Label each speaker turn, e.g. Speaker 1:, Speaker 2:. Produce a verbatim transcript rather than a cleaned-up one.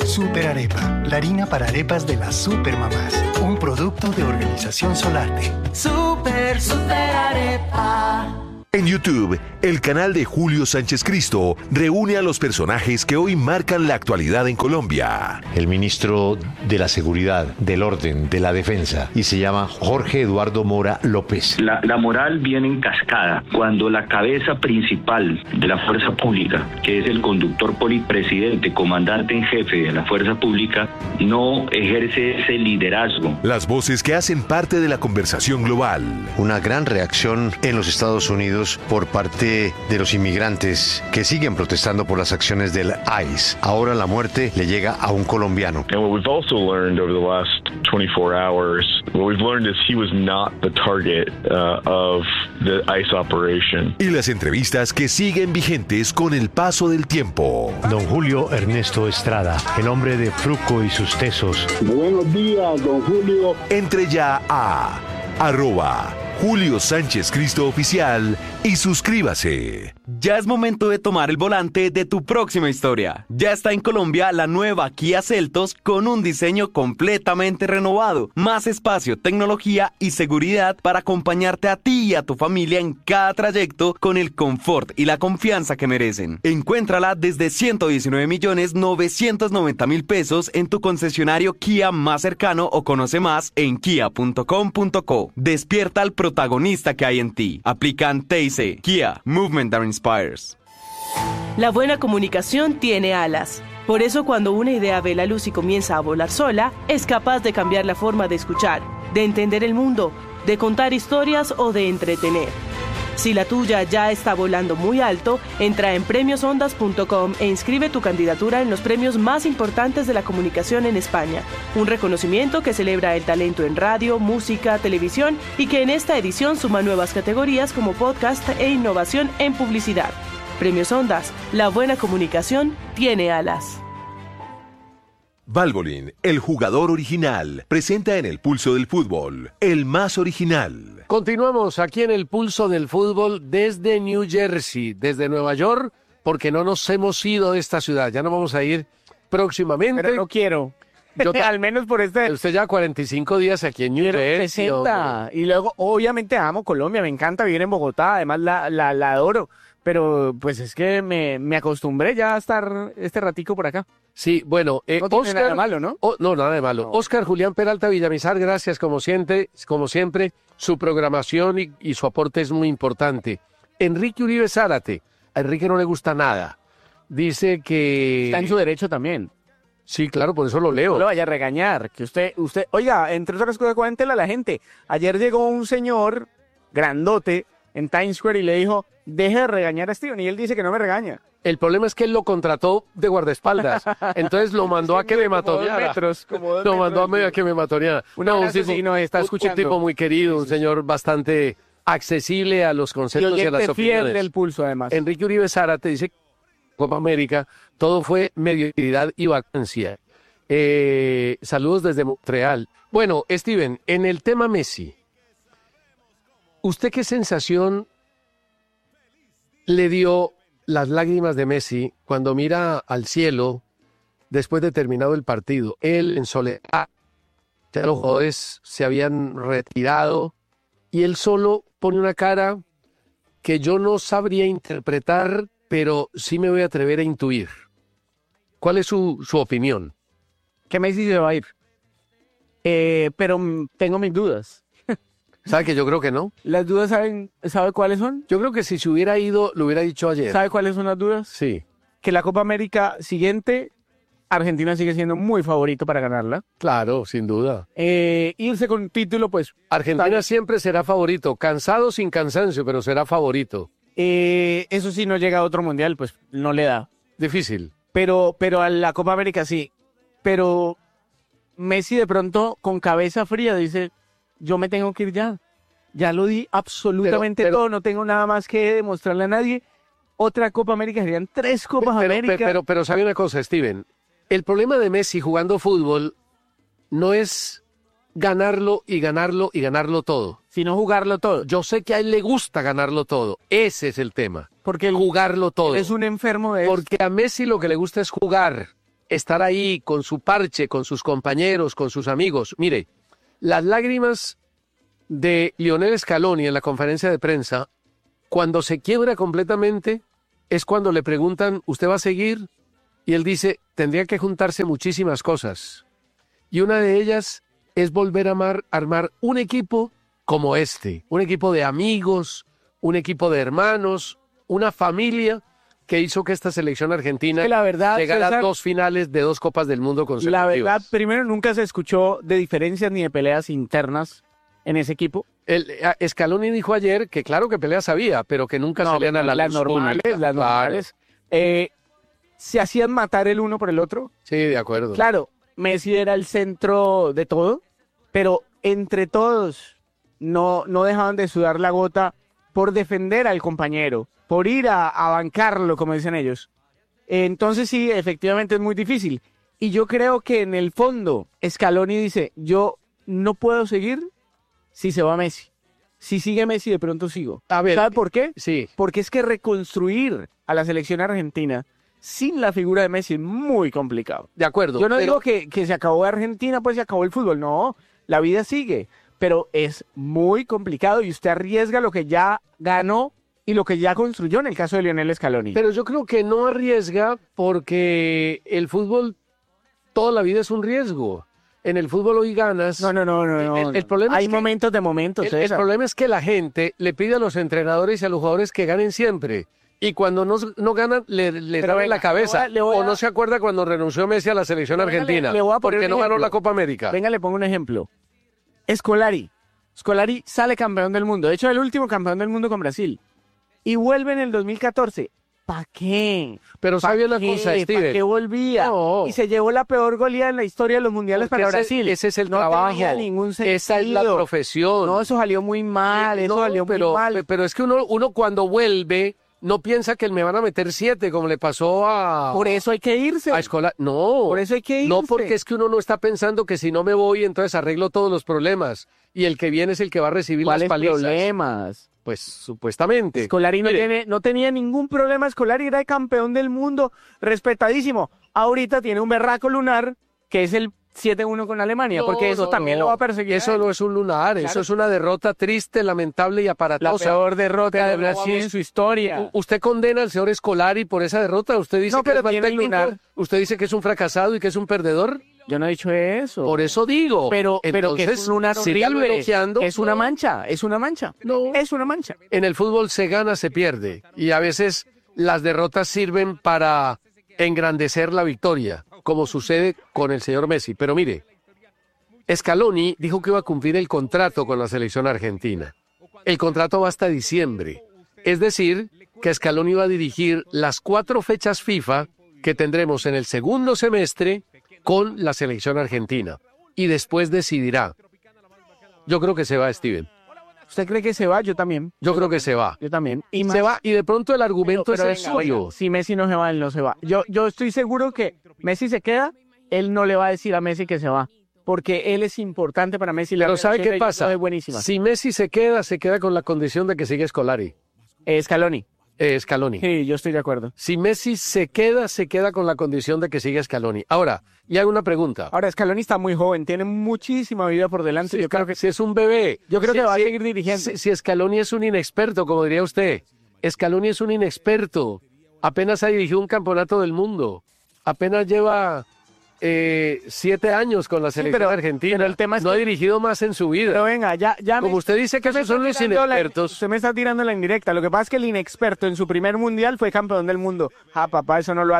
Speaker 1: Super Arepa, la harina para arepas de las supermamás. Un producto de Organización Solarte.
Speaker 2: Super, super arepa.
Speaker 3: En YouTube, el canal de Julio Sánchez Cristo reúne a los personajes que hoy marcan la actualidad en Colombia.
Speaker 4: El ministro de la Seguridad, del Orden, de la Defensa, y se llama Jorge Eduardo Mora López.
Speaker 5: La, la moral viene en cascada cuando la cabeza principal de la fuerza pública, que es el conductor polipresidente, comandante en jefe de la fuerza pública, no ejerce ese liderazgo.
Speaker 3: Las voces que hacen parte de la conversación global.
Speaker 4: Una gran reacción en los Estados Unidos por parte de los inmigrantes que siguen protestando por las acciones del I C E. Ahora la muerte le llega a un colombiano.
Speaker 6: And what we've also learned over the last twenty-four hours, what we've learned is he was not the target uh, of the I C E operation.
Speaker 3: Y las entrevistas que siguen vigentes con el paso del tiempo.
Speaker 4: Don Julio Ernesto Estrada, el hombre de Fruco y sus tesos.
Speaker 7: Buenos días, don Julio.
Speaker 3: Entre ya a arroba Julio Sánchez Cristo Oficial y suscríbase.
Speaker 8: Ya es momento de tomar el volante de tu próxima historia. Ya está en Colombia la nueva Kia Seltos con un diseño completamente renovado, más espacio, tecnología y seguridad para acompañarte a ti y a tu familia en cada trayecto con el confort y la confianza que merecen. Encuéntrala desde ciento diecinueve millones novecientos noventa mil pesos en tu concesionario Kia más cercano o conoce más en kia punto com punto co. Despierta al protagonista que hay en ti. Aplican T I C. Kia. Movement that inspires.
Speaker 9: La buena comunicación tiene alas. Por eso cuando una idea ve la luz y comienza a volar sola, es capaz de cambiar la forma de escuchar, de entender el mundo, de contar historias o de entretener. Si la tuya ya está volando muy alto, entra en premios ondas punto com e inscribe tu candidatura en los premios más importantes de la comunicación en España. Un reconocimiento que celebra el talento en radio, música, televisión y que en esta edición suma nuevas categorías como podcast e innovación en publicidad. Premios Ondas, la buena comunicación tiene alas.
Speaker 3: Valvoline, el jugador original, presenta en el Pulso del Fútbol, el más original.
Speaker 10: Continuamos aquí en el Pulso del Fútbol desde New Jersey, desde Nueva York, porque no nos hemos ido de esta ciudad. Ya nos vamos a ir próximamente.
Speaker 11: Pero no quiero. Yo ta- Al menos por este...
Speaker 10: Usted ya cuarenta y cinco días aquí en New Jersey.
Speaker 11: sesenta. Y luego, obviamente, amo Colombia. Me encanta vivir en Bogotá. Además, la, la, la adoro. Pero, pues, es que me, me acostumbré ya a estar este ratico por acá.
Speaker 10: Sí, bueno, eh,
Speaker 11: no tiene
Speaker 10: Oscar,
Speaker 11: nada de malo, ¿no?
Speaker 10: Oh, no, nada de malo. No. Oscar Julián Peralta Villamizar, gracias como siempre, como siempre. Su programación y, y su aporte es muy importante. Enrique Uribe Zárate, a Enrique no le gusta nada. Dice que...
Speaker 11: Está en su derecho también.
Speaker 10: Sí, claro, por eso lo leo.
Speaker 11: No lo vaya a regañar, que usted, usted, oiga, entre otras cosas, cuéntele a la gente. Ayer llegó un señor grandote en Times Square y le dijo, deje de regañar a Steven, y él dice que no me regaña.
Speaker 10: El problema es que él lo contrató de guardaespaldas, entonces lo mandó a que me matoneara. Lo mandó a medio a que me matoneara.
Speaker 11: No, un tipo, no está escuchando.
Speaker 10: Un tipo muy querido, un señor bastante accesible a los conceptos y, y a las opiniones.
Speaker 11: El pulso, además.
Speaker 10: Enrique Uribe Zárate dice que Copa América todo fue mediocridad y vacancia. Eh, saludos desde Montreal. Bueno, Steven, en el tema Messi, ¿usted qué sensación le dio las lágrimas de Messi cuando mira al cielo después de terminado el partido? Él en soledad, ya los jugadores se habían retirado y él solo pone una cara que yo no sabría interpretar, pero sí me voy a atrever a intuir. ¿Cuál es su, su opinión?
Speaker 11: Que Messi se va a ir, eh, pero tengo mis dudas.
Speaker 10: ¿Sabe que yo creo que no?
Speaker 11: ¿Las dudas saben, sabe cuáles son?
Speaker 10: Yo creo que si se hubiera ido, lo hubiera dicho ayer.
Speaker 11: ¿Sabe cuáles son las dudas?
Speaker 10: Sí.
Speaker 11: Que la Copa América siguiente, Argentina sigue siendo muy favorito para ganarla.
Speaker 10: Claro, sin duda.
Speaker 11: Eh, irse con un título, pues...
Speaker 10: Argentina ¿sabe? Siempre será favorito, cansado sin cansancio, pero será favorito.
Speaker 11: Eh, eso sí, no llega a otro mundial, pues no le da.
Speaker 10: Difícil.
Speaker 11: Pero, pero a la Copa América sí. Pero Messi de pronto, con cabeza fría, dice... Yo me tengo que ir ya. Ya lo di absolutamente pero, pero, todo. No tengo nada más que demostrarle a nadie. Otra Copa América serían tres Copas
Speaker 10: pero,
Speaker 11: América.
Speaker 10: Pero, pero, pero sabe una cosa, Steven. El problema de Messi jugando fútbol no es ganarlo y ganarlo y ganarlo todo.
Speaker 11: Sino jugarlo todo.
Speaker 10: Yo sé que a él le gusta ganarlo todo. Ese es el tema.
Speaker 11: Porque
Speaker 10: el jugarlo todo.
Speaker 11: Es un enfermo de
Speaker 10: Porque a Messi lo que le gusta es jugar. estar ahí con su parche, con sus compañeros, con sus amigos. Mire, las lágrimas de Lionel Scaloni en la conferencia de prensa, cuando se quiebra completamente, es cuando le preguntan, ¿usted va a seguir? Y él dice, tendría que juntarse muchísimas cosas. Y una de ellas es volver a amar, armar un equipo como este, un equipo de amigos, un equipo de hermanos, una familia que hizo que esta selección argentina
Speaker 11: la verdad,
Speaker 10: llegara
Speaker 11: César,
Speaker 10: a dos finales de dos Copas del Mundo consecutivas.
Speaker 11: La verdad, primero, nunca se escuchó de diferencias ni de peleas internas en ese equipo.
Speaker 10: El, Scaloni dijo ayer que claro que peleas había, pero que nunca no, salían a la
Speaker 11: las
Speaker 10: luz
Speaker 11: normales,
Speaker 10: pública.
Speaker 11: las normales. Claro. Eh, ¿Se hacían matar el uno por el otro?
Speaker 10: Sí, de acuerdo.
Speaker 11: Claro, Messi era el centro de todo, pero entre todos no, no dejaban de sudar la gota por defender al compañero, por ir a, a bancarlo, como dicen ellos. Entonces sí, efectivamente es muy difícil. Y yo creo que en el fondo Scaloni dice, yo no puedo seguir si se va Messi. Si sigue Messi, de pronto sigo.
Speaker 10: A ver,
Speaker 11: ¿sabe por qué?
Speaker 10: Sí.
Speaker 11: Porque es que reconstruir a la selección argentina sin la figura de Messi es muy complicado.
Speaker 10: De acuerdo.
Speaker 11: Yo no
Speaker 10: pero...
Speaker 11: digo que, que se acabó Argentina, pues se acabó el fútbol. No, la vida sigue. Pero es muy complicado y usted arriesga lo que ya ganó y lo que ya construyó en el caso de Lionel Scaloni.
Speaker 10: Pero yo creo que no arriesga porque el fútbol toda la vida es un riesgo. En el fútbol hoy ganas.
Speaker 11: No, no, no, no. no
Speaker 10: el, el problema
Speaker 11: Hay
Speaker 10: es que,
Speaker 11: momentos de momentos.
Speaker 10: El, el problema es que la gente le pide a los entrenadores y a los jugadores que ganen siempre. Y cuando no, no ganan, le, le trae la cabeza. Le voy a, le voy a, o no se acuerda cuando renunció Messi a la selección argentina. Le, le voy a porque no ganó la Copa América.
Speaker 11: Venga, le pongo un ejemplo. Scolari. Scolari sale campeón del mundo. De hecho, el último campeón del mundo con Brasil. Y vuelve en el dos mil catorce. ¿Para qué?
Speaker 10: Pero sabía una cosa, Steven.
Speaker 11: ¿Para qué volvía? No. Y se llevó la peor goleada en la historia de los mundiales
Speaker 10: porque
Speaker 11: para
Speaker 10: ese,
Speaker 11: Brasil.
Speaker 10: Ese es el
Speaker 11: no
Speaker 10: trabajo.
Speaker 11: Tenía ningún sentido.
Speaker 10: Esa es la profesión.
Speaker 11: No, eso salió muy mal. Eso
Speaker 10: no,
Speaker 11: salió
Speaker 10: pero,
Speaker 11: muy mal.
Speaker 10: Pero es que uno, uno cuando vuelve no piensa que me van a meter siete como le pasó a...
Speaker 11: Por eso hay que irse.
Speaker 10: A Escolar. No.
Speaker 11: Por eso hay que irse.
Speaker 10: No, porque es que uno no está pensando que si no me voy entonces arreglo todos los problemas. Y el que viene es el que va a recibir las palizas.
Speaker 11: ¿Cuáles problemas?
Speaker 10: Pues supuestamente.
Speaker 11: Scolari no, tiene, no tenía ningún problema. Scolari era el campeón del mundo, respetadísimo. Ahorita tiene un berraco lunar, que es el siete uno con Alemania, no, porque eso no, también no. lo va a perseguir.
Speaker 10: Eso no es un lunar, claro. Eso es una derrota triste, lamentable y aparatosa.
Speaker 11: La peor derrota pero de Brasil en su historia.
Speaker 10: Usted condena al señor Scolari por esa derrota. Usted dice
Speaker 11: no,
Speaker 10: que
Speaker 11: pero
Speaker 10: es mal
Speaker 11: tiene
Speaker 10: técnico.
Speaker 11: Lunar.
Speaker 10: Usted dice que es un fracasado y que es un perdedor.
Speaker 11: Yo no he dicho eso.
Speaker 10: Por eso digo.
Speaker 11: Pero,
Speaker 10: entonces,
Speaker 11: pero que es un lunar horrible.
Speaker 10: Elogiando.
Speaker 11: Es una mancha, es una mancha.
Speaker 10: No.
Speaker 11: Es una mancha.
Speaker 10: En el fútbol se gana, se pierde. Y a veces las derrotas sirven para engrandecer la victoria, como sucede con el señor Messi. Pero mire, Scaloni dijo que iba a cumplir el contrato con la selección argentina. El contrato va hasta diciembre. Es decir, que Scaloni va a dirigir las cuatro fechas FIFA que tendremos en el segundo semestre con la selección argentina. Y después decidirá. Yo creo que se va, Steven.
Speaker 11: ¿Usted cree que se va? Yo también.
Speaker 10: Yo creo que se va.
Speaker 11: Yo también.
Speaker 10: Y se va, y de pronto el argumento pero, pero es el suyo.
Speaker 11: Oiga, si Messi no se va, él no se va. Yo, yo estoy seguro que Messi se queda, él no le va a decir a Messi que se va. Porque él es importante para Messi.
Speaker 10: Pero ¿sabe qué pasa?
Speaker 11: Es buenísima.
Speaker 10: Si Messi se queda, se queda con la condición de que sigue Scolari.
Speaker 11: Eh, Scaloni.
Speaker 10: Eh, Scaloni.
Speaker 11: Sí, yo estoy de acuerdo.
Speaker 10: Si Messi se queda, se queda con la condición de que siga Scaloni. Ahora, y hago una pregunta.
Speaker 11: Ahora, Scaloni está muy joven, tiene muchísima vida por delante.
Speaker 10: Sí,
Speaker 11: yo creo que
Speaker 10: si es un bebé.
Speaker 11: Yo creo
Speaker 10: si,
Speaker 11: que va
Speaker 10: si,
Speaker 11: a seguir dirigiendo.
Speaker 10: Si, si Scaloni es un inexperto, como diría usted. Scaloni es un inexperto. Apenas ha dirigido un campeonato del mundo. Apenas lleva eh, siete años con la selección sí, pero, argentina. Pero el tema es
Speaker 11: no
Speaker 10: que...
Speaker 11: ha
Speaker 10: dirigido más en su vida.
Speaker 11: Pero venga, ya... ya
Speaker 10: como
Speaker 11: me...
Speaker 10: usted dice que esos son los inexpertos.
Speaker 11: La... Usted me está tirando la indirecta. Lo que pasa es que el inexperto en su primer mundial fue campeón del mundo. Ah, papá, eso no lo